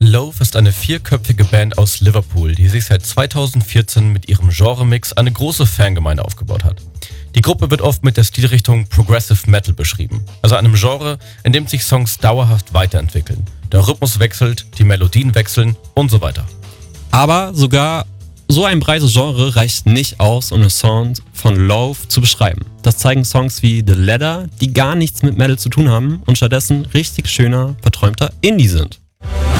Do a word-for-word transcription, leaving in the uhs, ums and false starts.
Loaf ist eine vierköpfige Band aus Liverpool, die sich seit zweitausendvierzehn mit ihrem Genremix eine große Fangemeinde aufgebaut hat. Die Gruppe wird oft mit der Stilrichtung Progressive Metal beschrieben, also einem Genre, in dem sich Songs dauerhaft weiterentwickeln. Der Rhythmus wechselt, die Melodien wechseln und so weiter. Aber sogar so ein breites Genre reicht nicht aus, um den Sound von Loaf zu beschreiben. Das zeigen Songs wie The Ladder, die gar nichts mit Metal zu tun haben und stattdessen richtig schöner, verträumter Indie sind.